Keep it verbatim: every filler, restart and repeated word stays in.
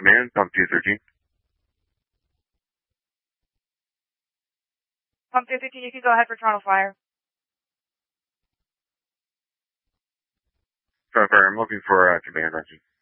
Command, pump two thirteen. Pump two thirteen, you can go ahead for Toronto Fire. Toronto Fire, I'm looking for uh, command, Reggie.